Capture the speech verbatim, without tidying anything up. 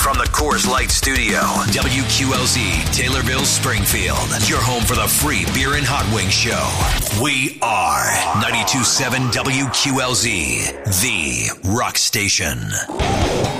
from the Coors Light Studio, W Q L Z, Taylorville, Springfield. Your home for the free beer and hot wing show. We are ninety-two point seven W Q L Z, the rock station.